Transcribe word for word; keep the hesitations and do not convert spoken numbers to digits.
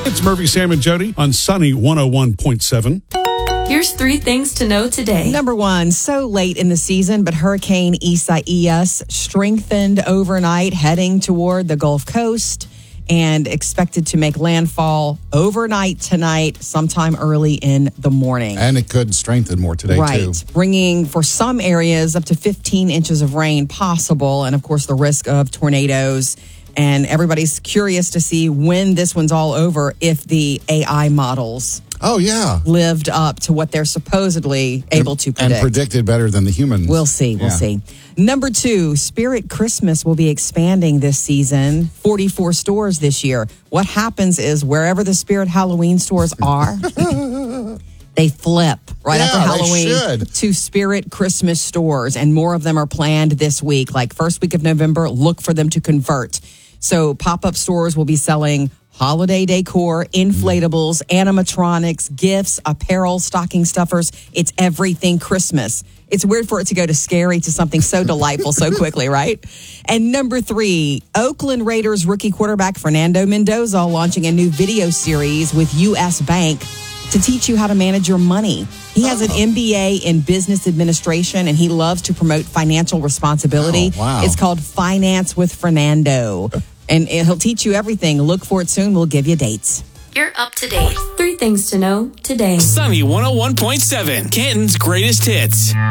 It's Murphy, Sam, and Jody on Sunny one oh one point seven. Here's three things to know today. Number one, so late in the season, but Hurricane Isaias strengthened overnight, heading toward the Gulf Coast and expected to make landfall overnight tonight, sometime early in the morning. And it could strengthen more today, right. too. Bringing, for some areas, up to fifteen inches of rain possible, and, of course, the risk of tornadoes. And everybody's curious to see when this one's all over, if the A I models Oh, yeah. lived up to what they're supposedly able to predict. And predicted better than the humans. We'll see. We'll Yeah. see. Number two, Spirit Christmas will be expanding this season. forty-four stores this year. What happens is wherever the Spirit Halloween stores are, they flip right Yeah, after they Halloween should. to Spirit Christmas stores. And more of them are planned this week. Like first week of November, look for them to convert. So pop-up stores will be selling holiday decor, inflatables, animatronics, gifts, apparel, stocking stuffers. It's everything Christmas. It's weird for it to go to scary to something so delightful so quickly, right? And number three, Oakland Raiders rookie quarterback Fernando Mendoza launching a new video series with U S Bank to teach you how to manage your money. He has an M B A in business administration, and he loves to promote financial responsibility. Oh, wow. It's called Finance with Fernando. And he'll teach you everything. Look for it soon. We'll give you dates. You're up to date. Three things to know today. Sunny one oh one point seven, Canton's greatest hits.